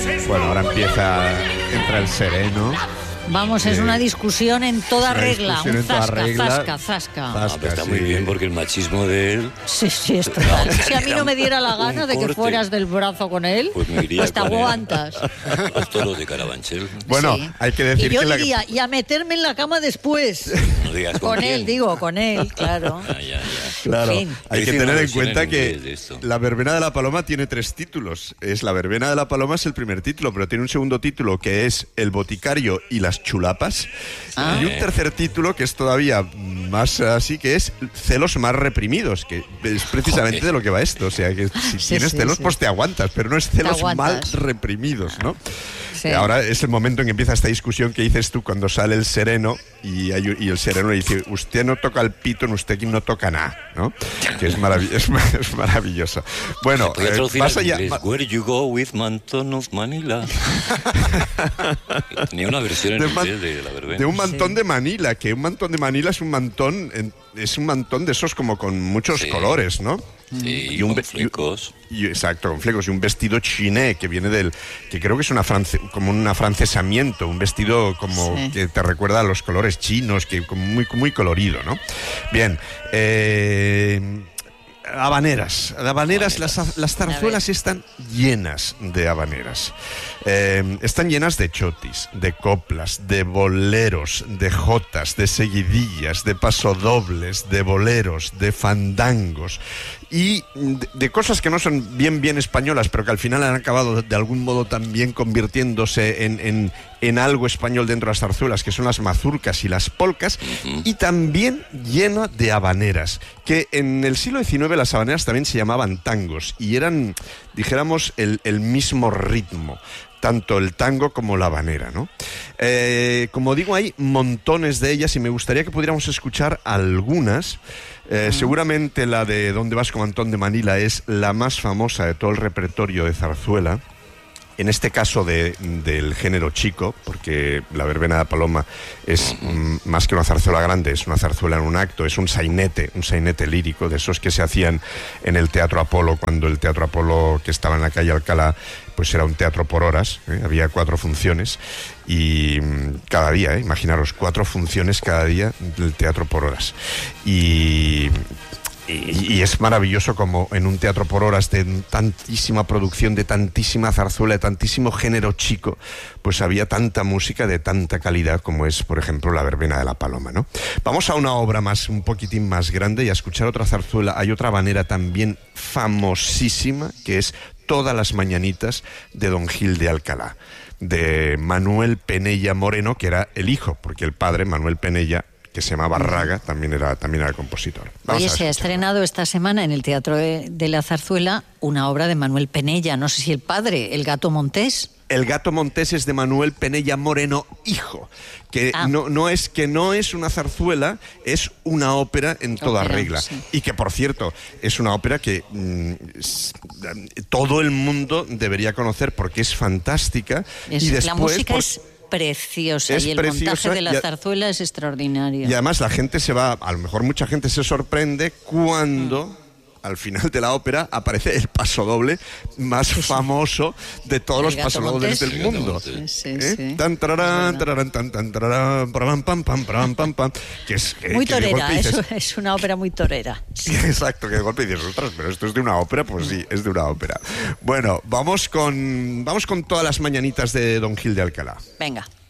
Bueno, ahora entra el sereno. Vamos, es una discusión en toda regla. Un zasca. Pero está muy bien porque el machismo de él... Sí, es total. Si a mí no me diera la gana de que fueras del brazo con él, pues te aguantas. Los toros de Carabanchel. Bueno, sí. Hay que decir y yo que diría, y a meterme en la cama después. No digas con él, con él, claro. Claro, en fin. hay que tener en cuenta que la verbena de la Paloma tiene 3 títulos. La verbena de la Paloma es el primer título, pero tiene un segundo título que es El boticario y las chulapas. Y un tercer título que es todavía más así, que es Celos más reprimidos, que es precisamente de lo que va esto. O sea, que si tienes celos, pues te aguantas, pero no es celos mal reprimidos, ¿no? Sí. Ahora es el momento en que empieza esta discusión que dices tú cuando sale el sereno y el sereno le dice, usted no toca el pito, usted aquí no toca nada, ¿no? Que es maravilloso. Bueno, vas allá. Where you go with Mantón of Manila. Tenía una versión en inglés de la verbena. De un mantón de Manila, que un mantón de Manila es un mantón de esos como con muchos colores, ¿no? Sí, y con flecos. Exacto, con flecos. Y un vestido chiné que viene que creo que es como un afrancesamiento, un vestido como que te recuerda a los colores chinos, que como muy colorido, ¿no? Bien, habaneras. Las zarzuelas están llenas de habaneras. Están llenas de chotis, de coplas, de boleros, de jotas, de seguidillas, de pasodobles, de boleros, de fandangos y de cosas que no son bien españolas, pero que al final han acabado de algún modo también convirtiéndose en algo español dentro de las zarzuelas, que son las mazurcas y las polcas, y también lleno de habaneras, que en el siglo XIX las habaneras también se llamaban tangos, y eran, dijéramos, el mismo ritmo, tanto el tango como la habanera, ¿no? Como digo, hay montones de ellas y me gustaría que pudiéramos escuchar algunas. Seguramente la de ¿Dónde vas con Antón de Manila? Es la más famosa de todo el repertorio de zarzuela. En este caso del género chico, porque la verbena de Paloma es más que una zarzuela grande, es una zarzuela en un acto, es un sainete lírico, de esos que se hacían en el Teatro Apolo, cuando el Teatro Apolo, que estaba en la calle Alcalá, pues era un teatro por horas, había 4 funciones, y cada día, imaginaros, 4 funciones cada día del teatro por horas. Y es maravilloso como en un teatro por horas de tantísima producción, de tantísima zarzuela, de tantísimo género chico, pues había tanta música de tanta calidad como es, por ejemplo, la verbena de la Paloma, ¿no? Vamos a una obra un poquitín más grande y a escuchar otra zarzuela. Hay otra habanera también famosísima, que es Todas las mañanitas, de Don Gil de Alcalá, de Manuel Penella Moreno, que era el hijo, porque el padre, Manuel Penella, que se llamaba Raga, también era compositor. Oye, se ha estrenado esta semana en el Teatro de la Zarzuela una obra de Manuel Penella, no sé si el padre, El Gato Montés. El Gato Montés es de Manuel Penella Moreno, hijo, que no es una zarzuela, es una ópera en toda regla. Sí. Y que, por cierto, es una ópera que todo el mundo debería conocer porque es fantástica. Y después, la música es preciosa y el montaje de la zarzuela es extraordinario. Y además la gente a lo mejor mucha gente se sorprende cuando al final de la ópera aparece el pasodoble más famoso de todos los pasodobles del mundo. Tan tararán, tararán, tan tan tararán, pam pam pam pam pam, que es muy torera, es una ópera muy torera. Sí. Exacto, que de golpe dices, ostras, pero esto es de una ópera, pues sí, es de una ópera. Bueno, vamos con Todas las mañanitas de Don Gil de Alcalá. Venga.